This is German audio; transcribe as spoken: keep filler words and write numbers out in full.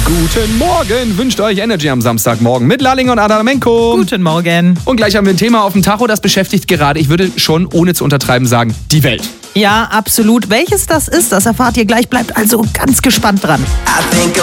Guten Morgen, wünscht euch Energy am Samstagmorgen mit Lalling und Adamenko. Guten Morgen. Und gleich haben wir ein Thema auf dem Tacho, das beschäftigt gerade, ich würde schon, ohne zu untertreiben, sagen, die Welt. Ja, absolut. Welches das ist, das erfahrt ihr gleich. Bleibt also ganz gespannt dran.